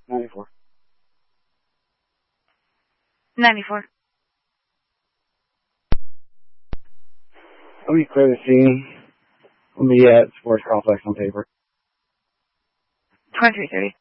94. 94. Let me clear the scene. Let me Sports Complex on paper. 2330.